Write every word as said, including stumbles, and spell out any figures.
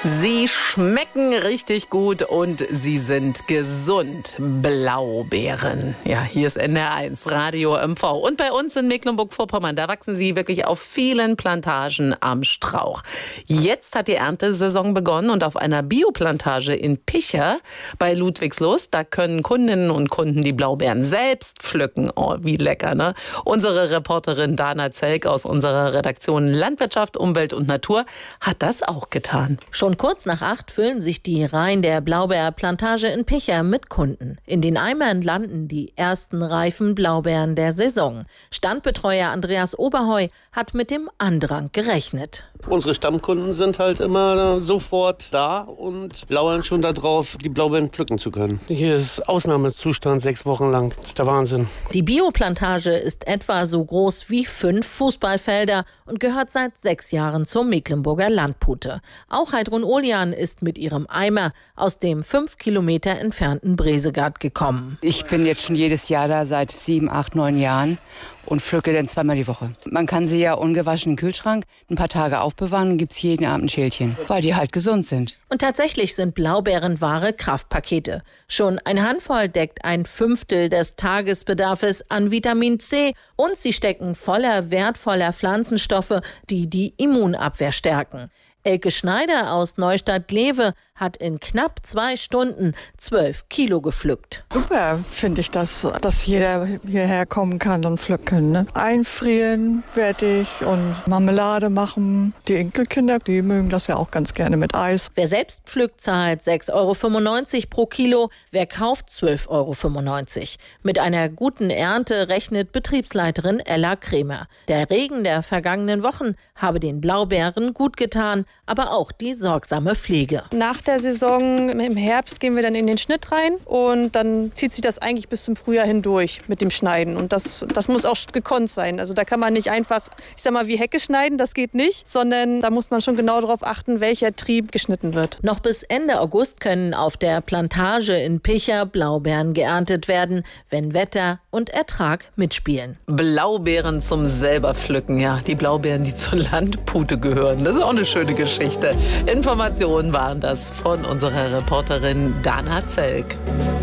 Sie schmecken richtig gut und sie sind gesund. Blaubeeren. Ja, hier ist N R eins, Radio M V. Und bei uns in Mecklenburg-Vorpommern, da wachsen sie wirklich auf vielen Plantagen am Strauch. Jetzt hat die Erntesaison begonnen und auf einer Bioplantage in Picher bei Ludwigslust, da können Kundinnen und Kunden die Blaubeeren selbst pflücken. Oh, wie lecker, ne? Unsere Reporterin Dana Zelk aus unserer Redaktion Landwirtschaft, Umwelt und Natur hat das auch getan. Schon kurz nach acht füllen sich die Reihen der Blaubeerplantage in Picher mit Kunden. In den Eimern landen die ersten reifen Blaubeeren der Saison. Standbetreuer Andreas Oberheu hat mit dem Andrang gerechnet. Unsere Stammkunden sind halt immer sofort da und lauern schon darauf, die Blaubeeren pflücken zu können. Hier ist Ausnahmezustand sechs Wochen lang. Das ist der Wahnsinn. Die Bioplantage ist etwa so groß wie fünf Fußballfelder und gehört seit sechs Jahren zur Mecklenburger Landpute. Auch Heidrun Olian ist mit ihrem Eimer aus dem fünf Kilometer entfernten Bresegard gekommen. Ich bin jetzt schon jedes Jahr da, seit sieben, acht, neun Jahren und pflücke dann zweimal die Woche. Man kann sie ja ungewaschen im Kühlschrank ein paar Tage aufbewahren und gibt es jeden Abend ein Schälchen, weil die halt gesund sind. Und tatsächlich sind Blaubeeren wahre Kraftpakete. Schon eine Handvoll deckt ein Fünftel des Tagesbedarfs an Vitamin C und sie stecken voller wertvoller Pflanzenstoffe, die die Immunabwehr stärken. Elke Schneider aus Neustadt-Glewe hat in knapp zwei Stunden zwölf Kilo gepflückt. Super finde ich das, dass jeder hierher kommen kann und pflücken. Ne? Einfrieren werde ich und Marmelade machen. Die Enkelkinder, die mögen das ja auch ganz gerne mit Eis. Wer selbst pflückt, zahlt sechs Euro fünfundneunzig pro Kilo. Wer kauft, zwölf Euro fünfundneunzig. Mit einer guten Ernte rechnet Betriebsleiterin Ella Kremer. Der Regen der vergangenen Wochen habe den Blaubeeren gut getan, aber auch die sorgsame Pflege. Nach der Saison im Herbst gehen wir dann in den Schnitt rein und dann zieht sich das eigentlich bis zum Frühjahr hindurch mit dem Schneiden. Und das, das muss auch gekonnt sein. Also da kann man nicht einfach, ich sag mal, wie Hecke schneiden, das geht nicht, sondern da muss man schon genau darauf achten, welcher Trieb geschnitten wird. Noch bis Ende August können auf der Plantage in Picher Blaubeeren geerntet werden, wenn Wetter und Ertrag mitspielen. Blaubeeren zum selber pflücken, ja, die Blaubeeren, die zur Landpute gehören. Das ist auch eine schöne Geschichte. Informationen waren das von unserer Reporterin Dana Zelk.